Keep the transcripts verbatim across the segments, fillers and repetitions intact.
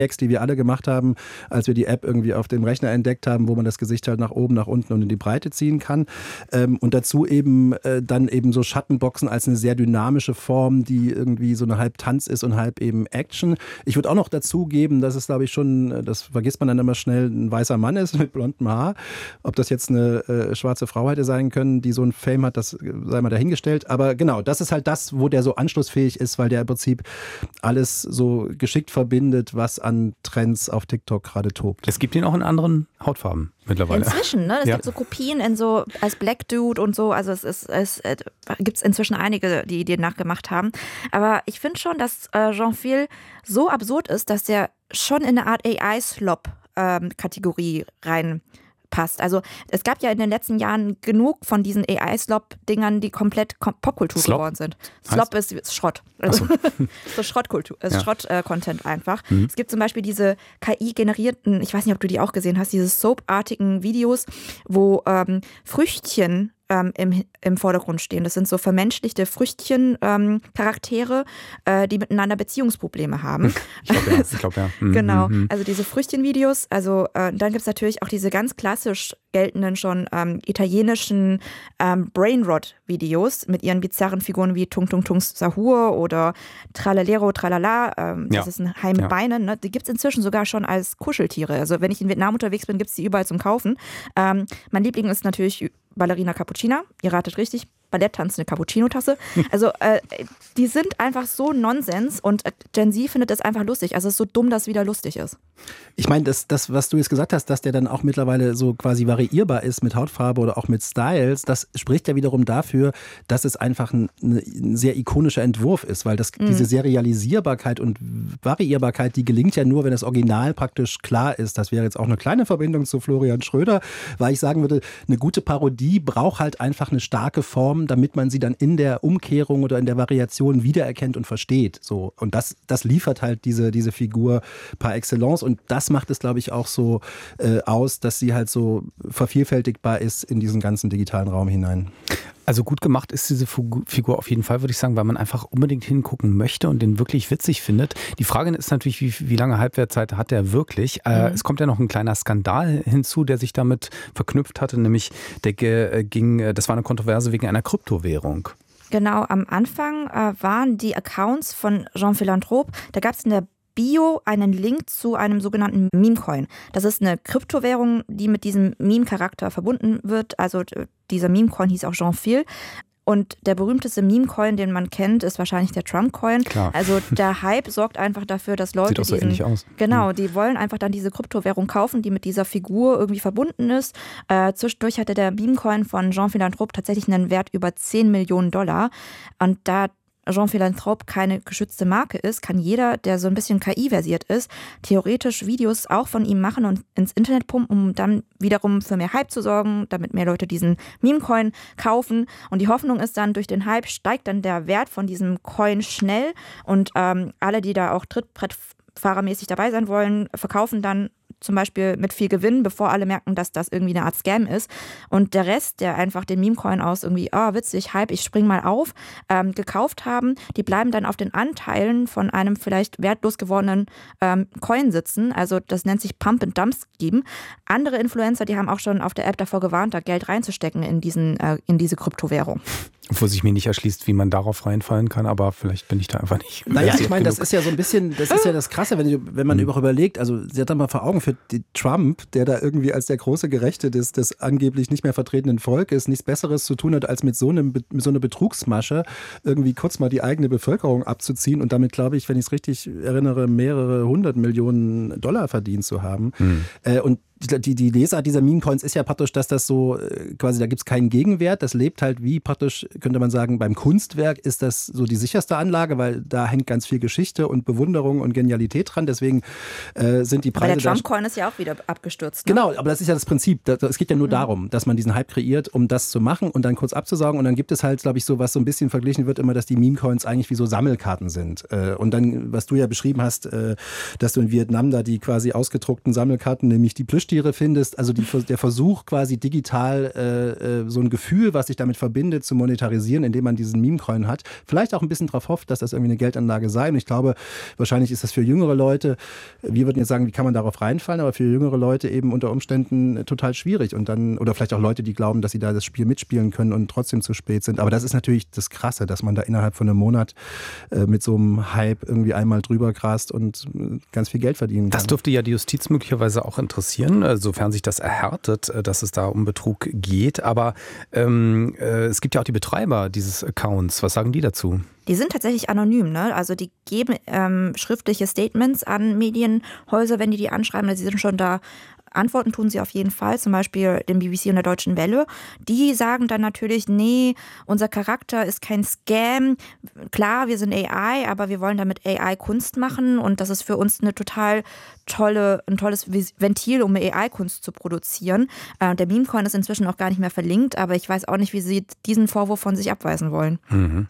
Gags, die wir alle gemacht haben, als wir die App irgendwie auf dem Rechner entdeckt haben, wo man das Gesicht halt nach oben, nach unten und in die Breite ziehen kann. Ähm, und dazu eben äh, dann eben so Schattenboxen als eine sehr dynamische Form, die irgendwie so eine halb Tanz ist und halb eben Action. Ich würde auch noch dazu geben, dass es, glaube ich, schon, das vergisst man dann immer schnell, ein weißer Mann ist mit blondem Haar. Ob das jetzt eine äh, schwarze Frau hätte sein können, die so ein Fame hat, das sei mal dahingestellt. Aber genau, das ist halt das, wo der so anschlussfähig ist, weil der im Prinzip alles so geschickt verbindet, was an Trends auf TikTok gerade tobt. Es gibt ihn auch in anderen Hautfarben mittlerweile. Inzwischen, ne? Es ja. gibt so Kopien in so als Black Dude und so. Also es ist, es, es gibt es inzwischen einige, die die nachgemacht haben. Aber ich finde schon, dass äh, Jean-Phil so absurd ist, dass der schon in eine Art A I-Slop-Kategorie rein passt. Also es gab ja in den letzten Jahren genug von diesen A I-Slop-Dingern, die komplett Popkultur Slop? geworden sind. Slop ist, ist Schrott. Also so. so Schrottkultur, äh, ja. Schrott-Content äh, einfach. Mhm. Es gibt zum Beispiel diese K I-generierten, ich weiß nicht, ob du die auch gesehen hast, diese Soap-artigen Videos, wo ähm, Früchtchen ähm, im, im Vordergrund stehen. Das sind so vermenschlichte Früchtchen-Charaktere, ähm, äh, die miteinander Beziehungsprobleme haben. Ich glaube ja. Ich glaub, ja. Mhm. Genau, also diese Früchtchen-Videos. Also äh, dann gibt es natürlich auch diese ganz klassisch geltenden schon ähm, italienischen ähm, Brainrot-Videos mit ihren bizarren Figuren wie Tung Tung Tungs Sahur oder Tralalero Tralala. Ähm, das ja. ist ein Hai mit ja. Beinen. Ne? Die gibt es inzwischen sogar schon als Kuscheltiere. Also wenn ich in Vietnam unterwegs bin, gibt es die überall zum Kaufen. Ähm, mein Liebling ist natürlich Ballerina Cappuccina. Ihr ratet richtig. Balletttanzende Cappuccino-Tasse. Also äh, die sind einfach so Nonsens und Gen Z findet das einfach lustig. Also es ist so dumm, dass es wieder lustig ist. Ich meine, das, das, was du jetzt gesagt hast, dass der dann auch mittlerweile so quasi variierbar ist mit Hautfarbe oder auch mit Styles, das spricht ja wiederum dafür, dass es einfach ein, ein sehr ikonischer Entwurf ist, weil das, mhm. diese Serialisierbarkeit und Variierbarkeit, die gelingt ja nur, wenn das Original praktisch klar ist. Das wäre jetzt auch eine kleine Verbindung zu Florian Schröder, weil ich sagen würde, eine gute Parodie braucht halt einfach eine starke Form, damit man sie dann in der Umkehrung oder in der Variation wiedererkennt und versteht. So. Und das, das liefert halt diese, diese Figur par excellence. Und das macht es, glaube ich, auch so äh, aus, dass sie halt so vervielfältigbar ist in diesen ganzen digitalen Raum hinein. Also gut gemacht ist diese Figur auf jeden Fall, würde ich sagen, weil man einfach unbedingt hingucken möchte und den wirklich witzig findet. Die Frage ist natürlich, wie, wie lange Halbwertzeit hat der wirklich? Mhm. Äh, es kommt ja noch ein kleiner Skandal hinzu, der sich damit verknüpft hatte, nämlich der ging, das war eine Kontroverse wegen einer Kryptowährung. Genau, am Anfang äh, waren die Accounts von Jean Philanthrope, da gab es in der Bio einen Link zu einem sogenannten Meme-Coin. Das ist eine Kryptowährung, die mit diesem Meme-Charakter verbunden wird. Also dieser Meme-Coin hieß auch Jean-Phil. Und der berühmteste Meme-Coin, den man kennt, ist wahrscheinlich der Trump-Coin. Klar. Also der Hype sorgt einfach dafür, dass Leute Sieht auch so diesen, ähnlich aus. Genau, die wollen einfach dann diese Kryptowährung kaufen, die mit dieser Figur irgendwie verbunden ist. Äh, zwischendurch hatte der Meme-Coin von Jean Philanthrope tatsächlich einen Wert über zehn Millionen Dollar. Und da Jean Philanthrope keine geschützte Marke ist, kann jeder, der so ein bisschen K I-versiert ist, theoretisch Videos auch von ihm machen und ins Internet pumpen, um dann wiederum für mehr Hype zu sorgen, damit mehr Leute diesen Meme-Coin kaufen. Und die Hoffnung ist dann, durch den Hype steigt dann der Wert von diesem Coin schnell und ähm, alle, die da auch trittbrettfahrermäßig dabei sein wollen, verkaufen dann zum Beispiel mit viel Gewinn, bevor alle merken, dass das irgendwie eine Art Scam ist. Und der Rest, der einfach den Meme-Coin aus irgendwie, ah, oh, witzig, Hype, ich spring mal auf, ähm, gekauft haben, die bleiben dann auf den Anteilen von einem vielleicht wertlos gewordenen ähm, Coin sitzen. Also das nennt sich Pump and Dump Scheme. Andere Influencer, die haben auch schon auf der App davor gewarnt, da Geld reinzustecken in, diesen, äh, in diese Kryptowährung. Obwohl sich mir nicht erschließt, wie man darauf reinfallen kann, aber vielleicht bin ich da einfach nicht. Naja, ich meine, das ist ja so ein bisschen, das ist ja das Krasse, wenn, wenn man mhm. überlegt, also sie hat da mal vor Augen, für die Trump, der da irgendwie als der große Gerechte des, des angeblich nicht mehr vertretenen Volkes nichts Besseres zu tun hat, als mit so, einem, mit so einer Betrugsmasche irgendwie kurz mal die eigene Bevölkerung abzuziehen und damit, glaube ich, wenn ich es richtig erinnere, mehrere hundert Millionen Dollar verdient zu haben. Mhm. Äh, und Die, die Lesart dieser Meme-Coins ist ja praktisch, dass das so quasi, da gibt es keinen Gegenwert. Das lebt halt wie praktisch, könnte man sagen, beim Kunstwerk ist das so die sicherste Anlage, weil da hängt ganz viel Geschichte und Bewunderung und Genialität dran. Deswegen äh, sind die Preise. Aber der Trump-Coin ist ja auch wieder abgestürzt. Ne? Genau, aber das ist ja das Prinzip. Es geht ja nur mhm. darum, dass man diesen Hype kreiert, um das zu machen und dann kurz abzusaugen. Und dann gibt es halt, glaube ich, so, was so ein bisschen verglichen wird, immer, dass die Meme-Coins eigentlich wie so Sammelkarten sind. Und dann, was du ja beschrieben hast, dass du in Vietnam da die quasi ausgedruckten Sammelkarten, nämlich die Plüschtiere, Plüschtiere findest, also die, der Versuch quasi digital äh, so ein Gefühl, was sich damit verbindet, zu monetarisieren, indem man diesen Meme-Coin hat. Vielleicht auch ein bisschen darauf hofft, dass das irgendwie eine Geldanlage sei. Und ich glaube, wahrscheinlich ist das für jüngere Leute, wir würden jetzt sagen, wie kann man darauf reinfallen, aber für jüngere Leute eben unter Umständen total schwierig. Und dann, oder vielleicht auch Leute, die glauben, dass sie da das Spiel mitspielen können und trotzdem zu spät sind. Aber das ist natürlich das Krasse, dass man da innerhalb von einem Monat äh, mit so einem Hype irgendwie einmal drüber grast und ganz viel Geld verdienen kann. Das dürfte ja die Justiz möglicherweise auch interessieren, sofern sich das erhärtet, dass es da um Betrug geht. Aber ähm, äh, es gibt ja auch die Betreiber dieses Accounts. Was sagen die dazu? Die sind tatsächlich anonym, ne? Also die geben ähm, schriftliche Statements an Medienhäuser, wenn die die anschreiben. Also sie sind schon da. Antworten tun sie auf jeden Fall, zum Beispiel dem B B C und der Deutschen Welle. Die sagen dann natürlich, nee, unser Charakter ist kein Scam. Klar, wir sind A I, aber wir wollen damit A I Kunst machen und das ist für uns eine total tolle, ein tolles Ventil, um A I-Kunst zu produzieren. Äh, der Meme-Coin ist inzwischen auch gar nicht mehr verlinkt, aber ich weiß auch nicht, wie sie diesen Vorwurf von sich abweisen wollen. Mhm.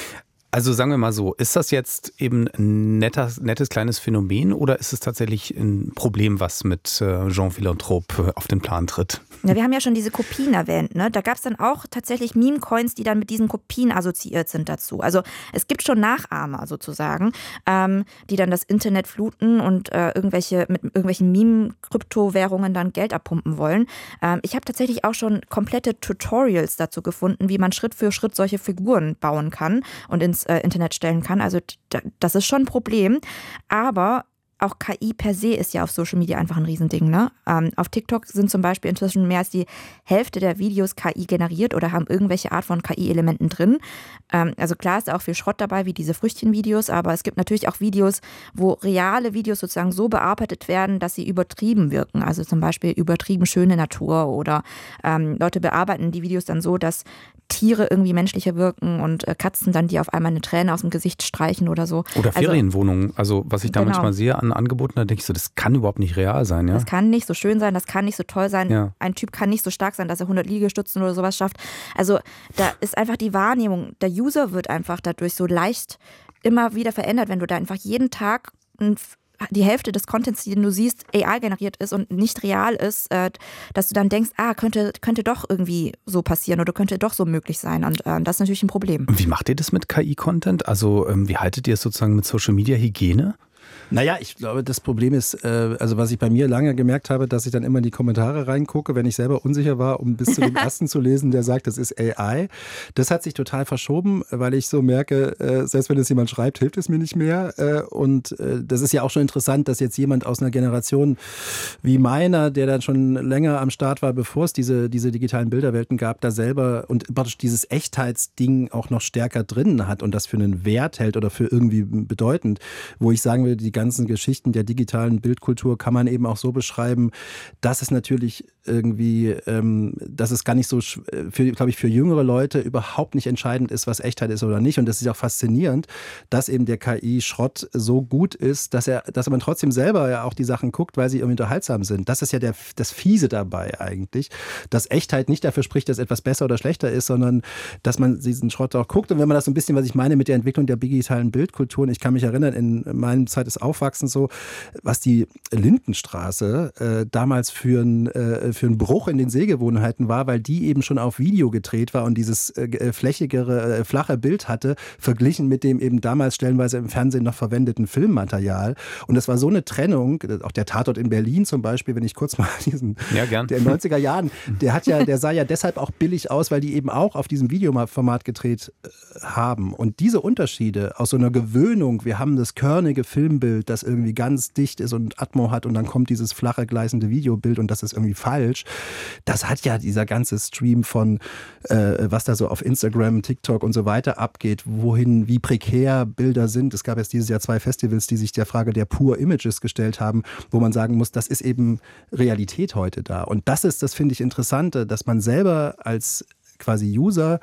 Also sagen wir mal so, ist das jetzt eben ein netter, nettes kleines Phänomen oder ist es tatsächlich ein Problem, was mit Jean Philanthrope auf den Plan tritt? Ja, wir haben ja schon diese Kopien erwähnt, ne? Da gab es dann auch tatsächlich Meme-Coins, die dann mit diesen Kopien assoziiert sind dazu. Also es gibt schon Nachahmer sozusagen, ähm, die dann das Internet fluten und äh, irgendwelche mit irgendwelchen Meme-Kryptowährungen dann Geld abpumpen wollen. Ähm, ich habe tatsächlich auch schon komplette Tutorials dazu gefunden, wie man Schritt für Schritt solche Figuren bauen kann und ins äh, Internet stellen kann. Also das ist schon ein Problem. Aber auch K I per se ist ja auf Social Media einfach ein Riesending. Ne? Ähm, auf TikTok sind zum Beispiel inzwischen mehr als die Hälfte der Videos K I generiert oder haben irgendwelche Art von K I-Elementen drin. Ähm, also klar ist auch viel Schrott dabei, wie diese Früchtchen-Videos, aber es gibt natürlich auch Videos, wo reale Videos sozusagen so bearbeitet werden, dass sie übertrieben wirken. Also zum Beispiel übertrieben schöne Natur oder ähm, Leute bearbeiten die Videos dann so, dass Tiere irgendwie menschlicher wirken und äh, Katzen dann, die auf einmal eine Träne aus dem Gesicht streichen oder so. Oder Ferienwohnungen. Also, also was ich da genau. manchmal sehe an Angeboten, da denke ich so, das kann überhaupt nicht real sein. Ja? Das kann nicht so schön sein, das kann nicht so toll sein. Ja. Ein Typ kann nicht so stark sein, dass er hundert Liegestützen oder sowas schafft. Also da ist einfach die Wahrnehmung, der User wird einfach dadurch so leicht immer wieder verändert, wenn du da einfach jeden Tag ein die Hälfte des Contents, den du siehst, A I generiert ist und nicht real ist, äh, dass du dann denkst, ah, könnte, könnte doch irgendwie so passieren oder könnte doch so möglich sein. Und äh, das ist natürlich ein Problem. Und wie macht ihr das mit K I-Content? Also ähm, wie haltet ihr es sozusagen mit Social-Media-Hygiene? Naja, ich glaube, das Problem ist, äh, also was ich bei mir lange gemerkt habe, dass ich dann immer in die Kommentare reingucke, wenn ich selber unsicher war, um bis zu dem ersten zu lesen, der sagt, das ist A I. Das hat sich total verschoben, weil ich so merke, äh, selbst wenn es jemand schreibt, hilft es mir nicht mehr. Äh, und äh, das ist ja auch schon interessant, dass jetzt jemand aus einer Generation wie meiner, der dann schon länger am Start war, bevor es diese, diese digitalen Bilderwelten gab, da selber und praktisch dieses Echtheitsding auch noch stärker drin hat und das für einen Wert hält oder für irgendwie bedeutend, wo ich sagen will, die ganzen Geschichten der digitalen Bildkultur kann man eben auch so beschreiben, dass es natürlich irgendwie, ähm, dass es gar nicht so, für, glaube ich, für jüngere Leute überhaupt nicht entscheidend ist, was Echtheit ist oder nicht. Und das ist auch faszinierend, dass eben der K I-Schrott so gut ist, dass er, dass man trotzdem selber ja auch die Sachen guckt, weil sie irgendwie unterhaltsam sind. Das ist ja der, das Fiese dabei eigentlich, dass Echtheit nicht dafür spricht, dass etwas besser oder schlechter ist, sondern dass man diesen Schrott auch guckt. Und wenn man das so ein bisschen, was ich meine mit der Entwicklung der digitalen Bildkultur, und ich kann mich erinnern, in meiner Zeit des Aufwachsens so, was die Lindenstraße äh, damals für ein äh, für einen Bruch in den Sehgewohnheiten war, weil die eben schon auf Video gedreht war und dieses äh, flächigere, äh, flache Bild hatte, verglichen mit dem eben damals stellenweise im Fernsehen noch verwendeten Filmmaterial. Und das war so eine Trennung, auch der Tatort in Berlin zum Beispiel, wenn ich kurz mal diesen, ja, gern. der in den neunziger Jahren, der hat ja, der sah ja deshalb auch billig aus, weil die eben auch auf diesem Videoformat gedreht äh, haben. Und diese Unterschiede aus so einer Gewöhnung, wir haben das körnige Filmbild, das irgendwie ganz dicht ist und Atmo hat und dann kommt dieses flache, gleißende Videobild und das ist irgendwie falsch. Das hat ja dieser ganze Stream von, äh, was da so auf Instagram, TikTok und so weiter abgeht, wohin, wie prekär Bilder sind. Es gab jetzt dieses Jahr zwei Festivals, die sich der Frage der Pure Images gestellt haben, wo man sagen muss, das ist eben Realität heute da. Und das ist, das finde ich interessant, dass man selber als quasi User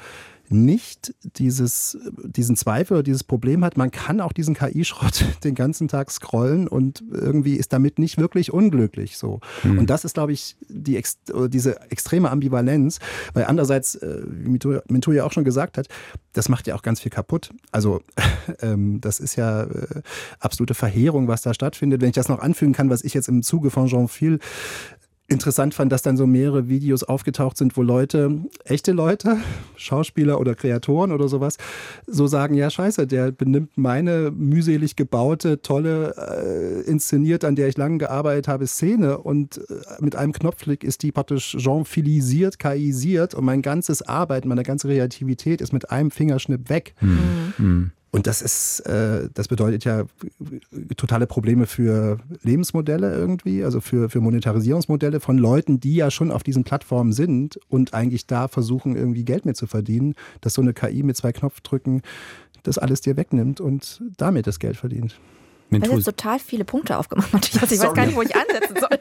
nicht dieses, diesen Zweifel oder dieses Problem hat, man kann auch diesen K I-Schrott den ganzen Tag scrollen und irgendwie ist damit nicht wirklich unglücklich. So. Mhm. Und das ist, glaube ich, die, diese extreme Ambivalenz, weil andererseits, wie Mintou ja auch schon gesagt hat, das macht ja auch ganz viel kaputt. Also ähm, das ist ja äh, absolute Verheerung, was da stattfindet. Wenn ich das noch anfügen kann, was ich jetzt im Zuge von Jean Phil interessant fand, dass dann so mehrere Videos aufgetaucht sind, wo Leute, echte Leute, Schauspieler oder Kreatoren oder sowas, so sagen, ja scheiße, der benimmt meine mühselig gebaute, tolle, äh, inszeniert, an der ich lange gearbeitet habe, Szene und äh, mit einem Knopfklick ist die praktisch genrefiziert, kaisiert und mein ganzes Arbeiten, meine ganze Kreativität ist mit einem Fingerschnipp weg. Mhm. Mhm. Und das ist, äh, das bedeutet ja totale Probleme für Lebensmodelle irgendwie, also für, für Monetarisierungsmodelle von Leuten, die ja schon auf diesen Plattformen sind und eigentlich da versuchen, irgendwie Geld mit zu verdienen, dass so eine K I mit zwei Knopfdrücken das alles dir wegnimmt und damit das Geld verdient. Du hast jetzt total viele Punkte aufgemacht, Matthias. Ich weiß gar nicht, wo ich ansetzen soll.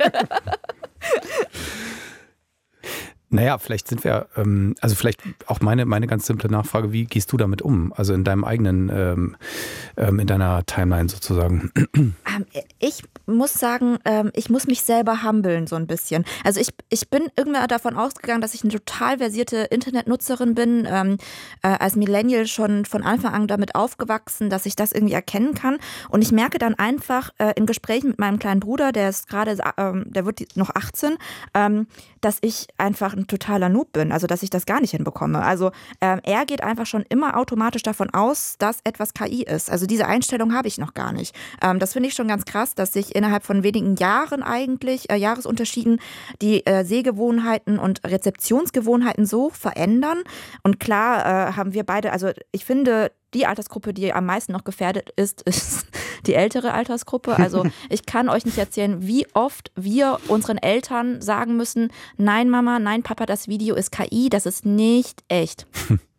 Naja, vielleicht sind wir, ähm, also vielleicht auch meine, meine ganz simple Nachfrage, wie gehst du damit um? Also in deinem eigenen, ähm, ähm, in deiner Timeline sozusagen. Ähm, ich muss sagen, ähm, ich muss mich selber humbeln so ein bisschen. Also ich, ich bin irgendwann davon ausgegangen, dass ich eine total versierte Internetnutzerin bin, ähm, äh, als Millennial schon von Anfang an damit aufgewachsen, dass ich das irgendwie erkennen kann. Und ich merke dann einfach äh, in Gesprächen mit meinem kleinen Bruder, der ist gerade, ähm, der wird noch achtzehn, ähm, dass ich einfach ein totaler Noob bin, also dass ich das gar nicht hinbekomme. Also ähm, er geht einfach schon immer automatisch davon aus, dass etwas K I ist. Also diese Einstellung habe ich noch gar nicht. Ähm, das finde ich schon ganz krass, dass sich innerhalb von wenigen Jahren eigentlich, äh, Jahresunterschieden, die äh, Sehgewohnheiten und Rezeptionsgewohnheiten so verändern. Und klar äh, haben wir beide, also ich finde, die Altersgruppe, die am meisten noch gefährdet ist, ist die ältere Altersgruppe. Also ich kann euch nicht erzählen, wie oft wir unseren Eltern sagen müssen, nein Mama, nein Papa, das Video ist K I, das ist nicht echt.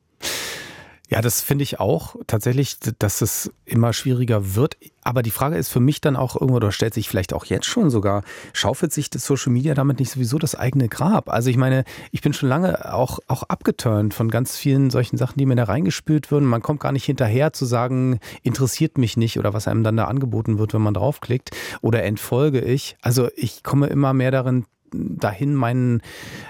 Ja, das finde ich auch tatsächlich, dass es immer schwieriger wird. Aber die Frage ist für mich dann auch irgendwo, oder stellt sich vielleicht auch jetzt schon sogar, schaufelt sich das Social Media damit nicht sowieso das eigene Grab? Also ich meine, ich bin schon lange auch, auch abgeturnt von ganz vielen solchen Sachen, die mir da reingespült würden. Man kommt gar nicht hinterher zu sagen, interessiert mich nicht oder was einem dann da angeboten wird, wenn man draufklickt oder entfolge ich. Also ich komme immer mehr darin, dahin, meinen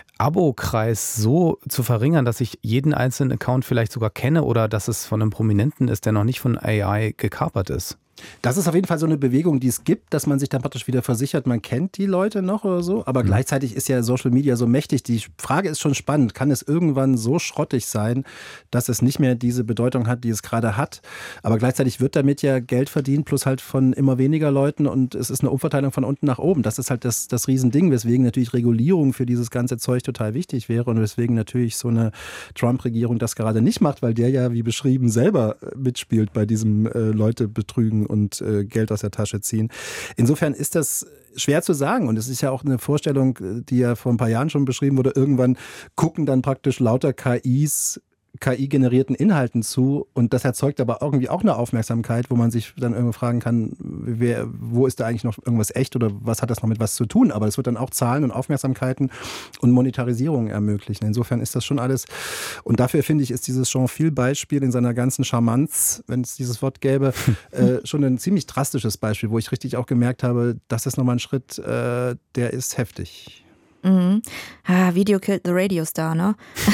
Abo-Kreis so zu verringern, dass ich jeden einzelnen Account vielleicht sogar kenne oder dass es von einem Prominenten ist, der noch nicht von A I gekapert ist. Das ist auf jeden Fall so eine Bewegung, die es gibt, dass man sich dann praktisch wieder versichert, man kennt die Leute noch oder so. Aber mhm. gleichzeitig ist ja Social Media so mächtig. Die Frage ist schon spannend. Kann es irgendwann so schrottig sein, dass es nicht mehr diese Bedeutung hat, die es gerade hat? Aber gleichzeitig wird damit ja Geld verdient, plus halt von immer weniger Leuten. Und es ist eine Umverteilung von unten nach oben. Das ist halt das, das Riesending, weswegen natürlich Regulierung für dieses ganze Zeug total wichtig wäre. Und weswegen natürlich so eine Trump-Regierung das gerade nicht macht, weil der ja, wie beschrieben, selber mitspielt bei diesem äh, Leute betrügen und äh, Geld aus der Tasche ziehen. Insofern ist das schwer zu sagen und es ist ja auch eine Vorstellung, die ja vor ein paar Jahren schon beschrieben wurde. Irgendwann gucken dann praktisch lauter K Is K I-generierten Inhalten zu und das erzeugt aber irgendwie auch eine Aufmerksamkeit, wo man sich dann irgendwie fragen kann, wer, wo ist da eigentlich noch irgendwas echt oder was hat das noch mit was zu tun? Aber es wird dann auch Zahlen und Aufmerksamkeiten und Monetarisierung ermöglichen. Insofern ist das schon alles und dafür finde ich, ist dieses Jean-Phil-Beispiel in seiner ganzen Charmanz, wenn es dieses Wort gäbe, äh, schon ein ziemlich drastisches Beispiel, wo ich richtig auch gemerkt habe, das ist nochmal ein Schritt, äh, der ist heftig. Mhm. Ah, Video killed the Radio Star, ne?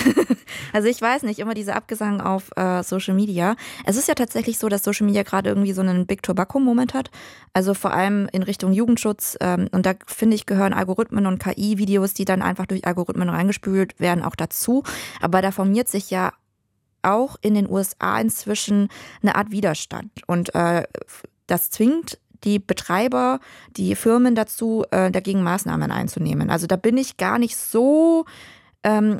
Also ich weiß nicht, immer diese Abgesang auf äh, Social Media. Es ist ja tatsächlich so, dass Social Media gerade irgendwie so einen Big Tobacco-Moment hat. Also vor allem in Richtung Jugendschutz. Ähm, und da finde ich, gehören Algorithmen und K I-Videos, die dann einfach durch Algorithmen reingespült werden, auch dazu. Aber da formiert sich ja auch in den U S A inzwischen eine Art Widerstand. Und äh, das zwingt die Betreiber, die Firmen dazu, äh, dagegen Maßnahmen einzunehmen. Also da bin ich gar nicht so, ähm,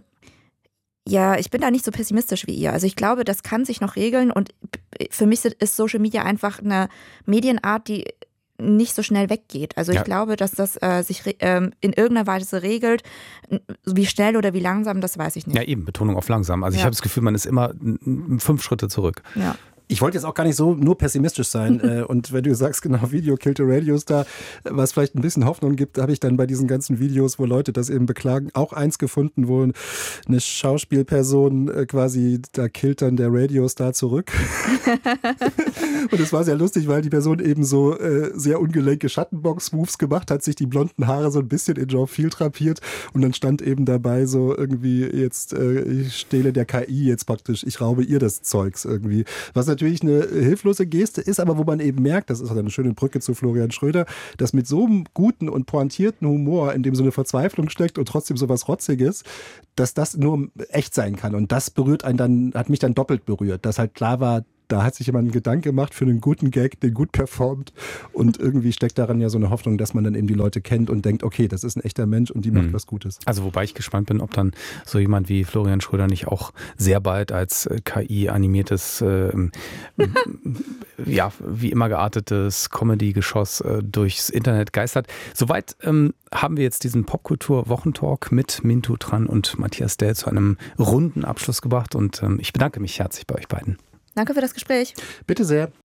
ja, ich bin da nicht so pessimistisch wie ihr. Also ich glaube, das kann sich noch regeln und für mich ist Social Media einfach eine Medienart, die nicht so schnell weggeht. Also ich ja. glaube, dass das äh, sich re- ähm, in irgendeiner Weise regelt. Wie schnell oder wie langsam, das weiß ich nicht. Ja, eben, Betonung auf langsam. Also ja. ich habe das Gefühl, man ist immer fünf Schritte zurück. Ja. Ich wollte jetzt auch gar nicht so nur pessimistisch sein. Und wenn du sagst, genau, Video killed the Radio Star, was vielleicht ein bisschen Hoffnung gibt, habe ich dann bei diesen ganzen Videos, wo Leute das eben beklagen, auch eins gefunden, wo eine Schauspielperson quasi, da killt dann der Radiostar zurück. Und es war sehr lustig, weil die Person eben so äh, sehr ungelenke Schattenbox-Moves gemacht hat, sich die blonden Haare so ein bisschen in Jean-Phil drapiert und dann stand eben dabei so irgendwie jetzt, äh, ich stehle der K I jetzt praktisch, ich raube ihr das Zeugs irgendwie. Was natürlich eine hilflose Geste ist, aber wo man eben merkt, das ist auch eine schöne Brücke zu Florian Schröder, dass mit so einem guten und pointierten Humor, in dem so eine Verzweiflung steckt und trotzdem so was Rotziges, dass das nur echt sein kann. Und das berührt einen dann, hat mich dann doppelt berührt, dass halt klar war, da hat sich jemand einen Gedanken gemacht für einen guten Gag, den gut performt und irgendwie steckt daran ja so eine Hoffnung, dass man dann eben die Leute kennt und denkt, okay, das ist ein echter Mensch und die macht mhm. was Gutes. Also wobei ich gespannt bin, ob dann so jemand wie Florian Schröder nicht auch sehr bald als K I-animiertes, äh, ja, wie immer geartetes Comedy-Geschoss äh, durchs Internet geistert. Soweit ähm, haben wir jetzt diesen Popkultur-Wochentalk mit Mintu Tran und Matthias Dell zu einem runden Abschluss gebracht und ähm, ich bedanke mich herzlich bei euch beiden. Danke für das Gespräch. Bitte sehr.